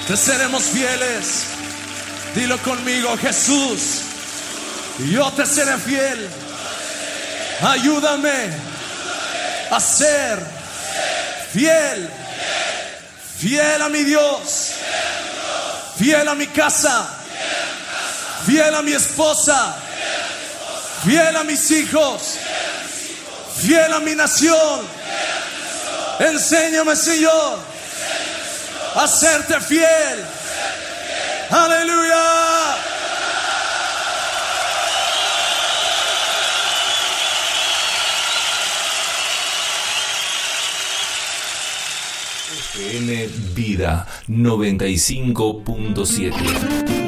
te seremos fieles. Dilo conmigo, Jesús, yo te seré fiel. Ayúdame a ser fiel, fiel a mi Dios, fiel a mi casa, fiel a mi esposa, fiel a mis hijos, fiel a mi nación. Enséñame, Señor, a serte fiel. Aleluya. FM Vida 95.7.